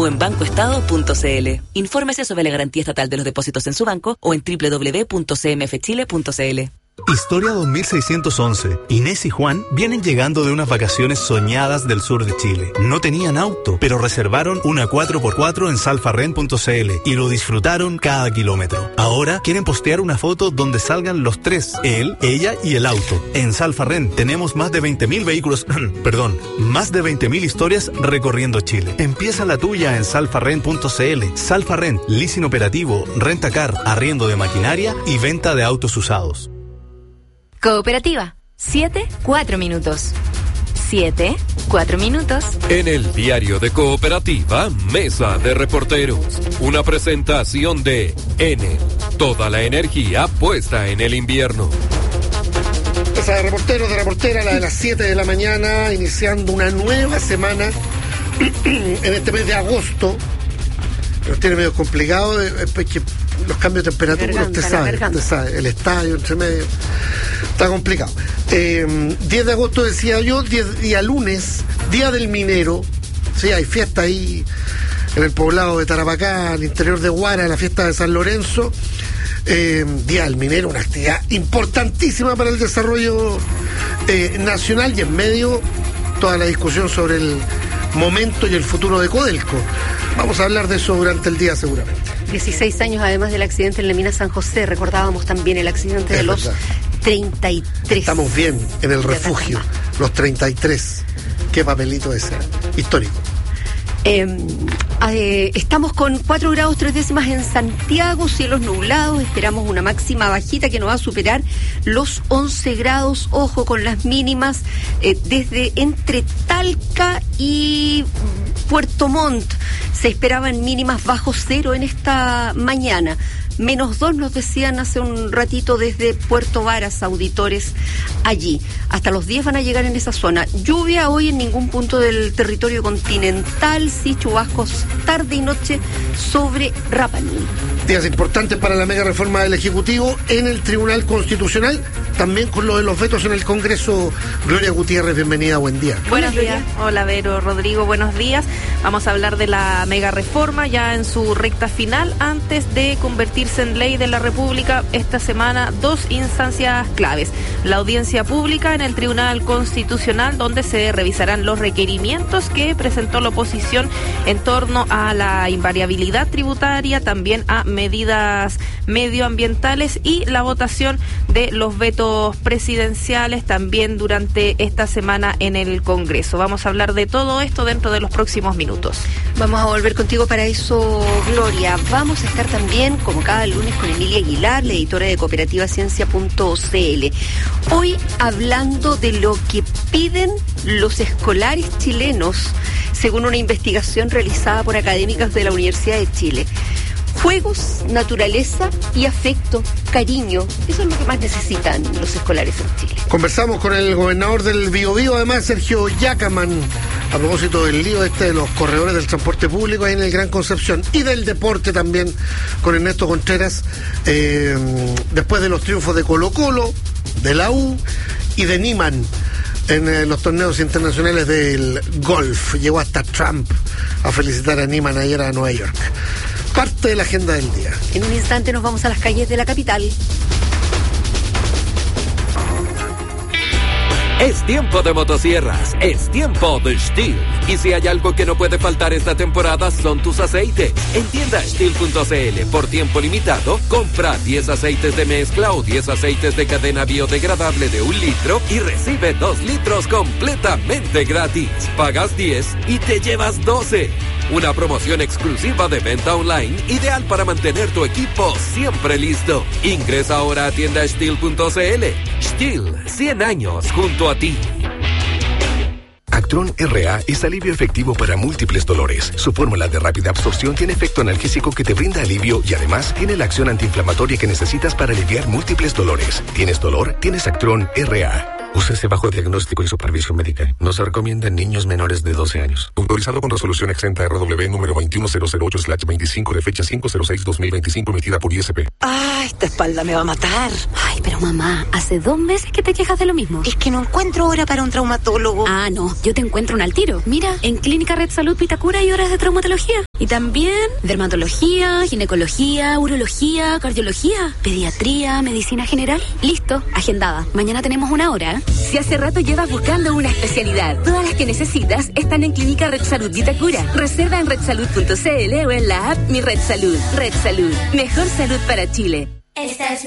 en bancoestado.cl. Infórmese sobre la garantía estatal de los depósitos en su banco o en www.cmfchile.cl. Historia 2611. Inés y Juan vienen llegando de unas vacaciones soñadas del sur de Chile. No tenían auto, pero reservaron una 4x4 en salfarren.cl y lo disfrutaron cada kilómetro. Ahora quieren postear una foto donde salgan los tres, él, ella y el auto. En Salfarren tenemos más de 20.000 vehículos, más de 20.000 historias recorriendo Chile. Empieza la tuya en salfarren.cl. Salfarren, leasing operativo, rentacar, arriendo de maquinaria y venta de autos usados. Cooperativa, 7-4 minutos. 7-4 minutos. En el diario de Cooperativa, Mesa de Reporteros. Una presentación de Enel. Toda la energía puesta en el invierno. Mesa de reporteros, de reportera, la de las 7 de la mañana, iniciando una nueva semana en este mes de agosto. Pero tiene medio complicado, que los cambios de temperatura, usted sabe, el estadio entre medio, está complicado. 10 de agosto decía yo, día lunes, día del minero. Sí, hay fiesta ahí en el poblado de Tarapacá, al interior de Huara, la fiesta de San Lorenzo. Día del minero, una actividad importantísima para el desarrollo nacional, y en medio toda la discusión sobre el momento y el futuro de Codelco. Vamos a hablar de eso durante el día seguramente. 16 años además del accidente en la mina San José. Recordábamos también el accidente de los 33. Estamos bien en el refugio, los 33. Qué papelito ese, histórico. Estamos con 4 grados 3 décimas en Santiago, cielos nublados, esperamos una máxima bajita que no va a superar los 11 grados, ojo con las mínimas, desde entre Talca y Puerto Montt se esperaban mínimas bajo cero en esta mañana. -2 nos decían hace un ratito desde Puerto Varas, auditores allí. Hasta los 10 van a llegar en esa zona. Lluvia hoy en ningún punto del territorio continental, sí chubascos tarde y noche sobre Rapa Nui. Días importantes para la mega reforma del Ejecutivo en el Tribunal Constitucional, también con lo de los vetos en el Congreso. Gloria Gutiérrez, bienvenida, buen día. Buenos días. Hola Vero, Rodrigo, buenos días. Vamos a hablar de la mega reforma ya en su recta final, antes de convertirse en ley de la República. Esta semana 2 instancias claves: la audiencia pública en el Tribunal Constitucional, donde se revisarán los requerimientos que presentó la oposición en torno a la invariabilidad tributaria, también a medidas medioambientales, y la votación de los vetos presidenciales también durante esta semana en el Congreso. Vamos a hablar de todo esto dentro de los próximos minutos. Vamos a volver contigo para eso, Gloria. Vamos a estar también, como cada lunes, con Emilia Aguilar, la editora de cooperativaciencia.cl. Hoy hablando de lo que piden los escolares chilenos, según una investigación realizada por académicas de la Universidad de Chile. Juegos, naturaleza y afecto, cariño. Eso es lo que más necesitan los escolares en Chile. Conversamos con el gobernador del Biobío, además, Sergio Yacaman, a propósito del lío de los corredores del transporte público ahí en el Gran Concepción, y del deporte también con Ernesto Contreras, después de los triunfos de Colo-Colo, de la U y de Niman en los torneos internacionales del golf. Llegó hasta Trump a felicitar a Niman ayer a Nueva York. Parte de la agenda del día. En un instante nos vamos a las calles de la capital. Es tiempo de motosierras, es tiempo de Stihl. Y si hay algo que no puede faltar esta temporada, son tus aceites. En tienda Stihl.cl, por tiempo limitado, compra 10 aceites de mezcla o 10 aceites de cadena biodegradable de 1 litro y recibe 2 litros completamente gratis. Pagas 10 y te llevas 12. Una promoción exclusiva de venta online, ideal para mantener tu equipo siempre listo. Ingresa ahora a tienda Stihl.cl. Stihl, 100 años junto a ti. Actron RA es alivio efectivo para múltiples dolores. Su fórmula de rápida absorción tiene efecto analgésico que te brinda alivio y además tiene la acción antiinflamatoria que necesitas para aliviar múltiples dolores. ¿Tienes dolor? Tienes Actron RA. Úsese bajo diagnóstico y supervisión médica. No se recomienda en niños menores de 12 años. Autorizado con resolución exenta RW número 21008/25 de fecha 5/06/2025 emitida por ISP. ¡Ah, esta espalda me va a matar! Ay, pero mamá, hace 2 meses que te quejas de lo mismo. Es que no encuentro hora para un traumatólogo. Ah, no, yo te encuentro al tiro. Mira, en Clínica Red Salud Vitacura hay horas de traumatología. Y también dermatología, ginecología, urología, cardiología, pediatría, medicina general. Listo, agendada. Mañana tenemos una hora. Si hace rato llevas buscando una especialidad, todas las que necesitas están en Clínica Red Salud Vitacura. Reserva en redsalud.cl o en la app Mi Red Salud. Red Salud, mejor salud para Chile. Esta es